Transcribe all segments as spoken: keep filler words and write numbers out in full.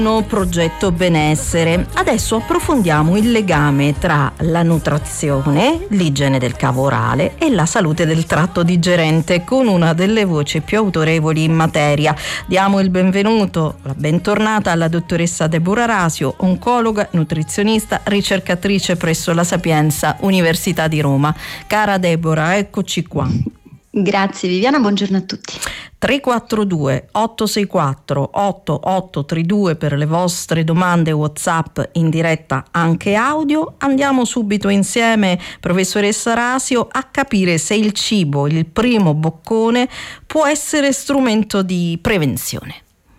Progetto benessere. Adesso approfondiamo il legame tra la nutrizione, l'igiene del cavo orale e la salute del tratto digerente con una delle voci più autorevoli in materia. Diamo il benvenuto, la bentornata alla dottoressa Deborah Rasio, oncologa, nutrizionista, ricercatrice presso la Sapienza Università di Roma. Cara Deborah, eccoci qua. Grazie Viviana, buongiorno a tutti. tre quattro due otto sei quattro otto otto tre due per le vostre domande WhatsApp in diretta anche audio. Andiamo subito insieme, professoressa Rasio, a capire se il cibo, il primo boccone, può essere strumento di prevenzione.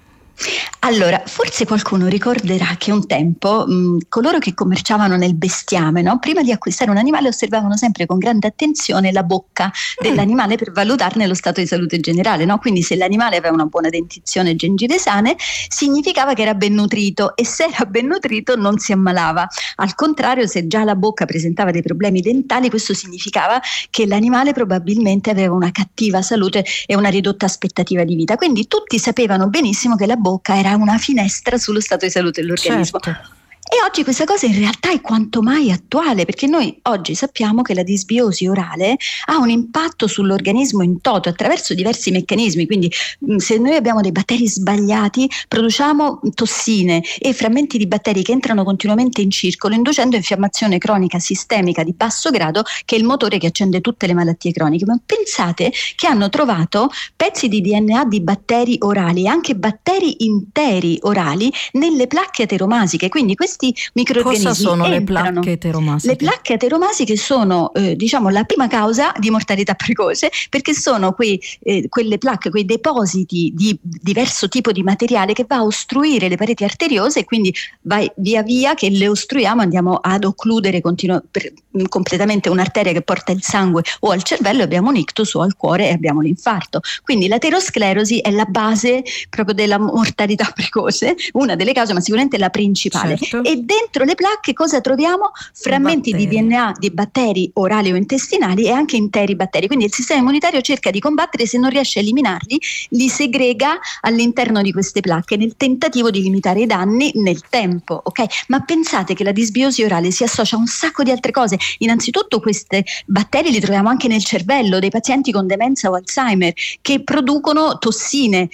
Allora, forse qualcuno ricorderà che un tempo mh, coloro che commerciavano nel bestiame, no? Prima di acquistare un animale osservavano sempre con grande attenzione la bocca dell'animale per valutarne lo stato di salute generale, no? Quindi se l'animale aveva una buona dentizione e gengive sane, significava che era ben nutrito, e se era ben nutrito non si ammalava. Al contrario, se già la bocca presentava dei problemi dentali, questo significava che l'animale probabilmente aveva una cattiva salute e una ridotta aspettativa di vita. Quindi tutti sapevano benissimo che la bocca era una finestra sullo stato di salute dell'organismo. Certo. E oggi questa cosa in realtà è quanto mai attuale, perché noi oggi sappiamo che la disbiosi orale ha un impatto sull'organismo in toto attraverso diversi meccanismi. Quindi mh, se noi abbiamo dei batteri sbagliati, produciamo tossine e frammenti di batteri che entrano continuamente in circolo, inducendo infiammazione cronica sistemica di basso grado, che è il motore che accende tutte le malattie croniche. Ma pensate che hanno trovato pezzi di D N A di batteri orali e anche batteri interi orali nelle placche ateromasiche. Quindi questi microorganismi Cosa sono entrano. le placche ateromasiche? Le placche ateromasiche sono eh, diciamo la prima causa di mortalità precoce, perché sono quei, eh, quelle placche, quei depositi di diverso tipo di materiale che va a ostruire le pareti arteriose, e quindi vai, via via che le ostruiamo andiamo ad occludere continuo, per, mh, completamente un'arteria che porta il sangue o al cervello, e abbiamo un ictus, o al cuore e abbiamo l'infarto. Quindi l'aterosclerosi è la base proprio della mortalità precoce, una delle cause, ma sicuramente la principale. Certo. E dentro le placche cosa troviamo? Frammenti di D N A di batteri orali o intestinali e anche interi batteri. Quindi il sistema immunitario cerca di combattere, se non riesce a eliminarli, li segrega all'interno di queste placche nel tentativo di limitare i danni nel tempo, ok? Ma pensate che la disbiosi orale si associa a un sacco di altre cose. Innanzitutto questi batteri li troviamo anche nel cervello dei pazienti con demenza o Alzheimer, che producono tossine,